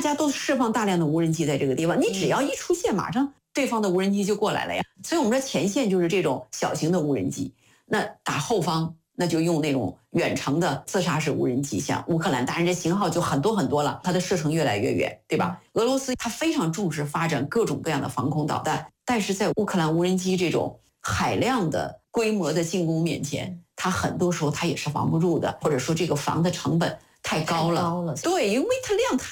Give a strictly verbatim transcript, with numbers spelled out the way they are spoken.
家都释放大量的无人机在这个地方，你只要一出现，马上对方的无人机就过来了呀。所以我们说前线就是这种小型的无人机，那打后方那就用那种远程的自杀式无人机，像乌克兰，当然这型号就很多很多了，它的射程越来越远，对吧？俄罗斯它非常重视发展各种各样的防空导弹，但是在乌克兰无人机这种海量的规模的进攻面前，它很多时候它也是防不住的，或者说这个防的成本太高了。 太高了， 对，因为它量太